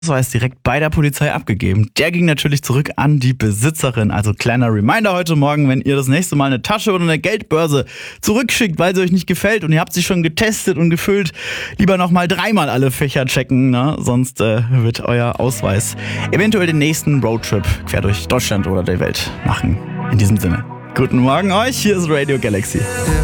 Ausweis direkt bei der Polizei abgegeben. Der ging natürlich zurück an die Besitzerin. Also kleiner Reminder heute Morgen, wenn ihr das nächste Mal eine Tasche oder eine Geldbörse zurückschickt, weil sie euch nicht gefällt und ihr habt sie schon getestet und gefüllt, lieber nochmal 3-mal alle Fächer checken, ne? Sonst wird euer Ausweis eventuell den nächsten Roadtrip quer durch Deutschland oder die Welt machen. In diesem Sinne, guten Morgen euch, hier ist Radio Galaxy.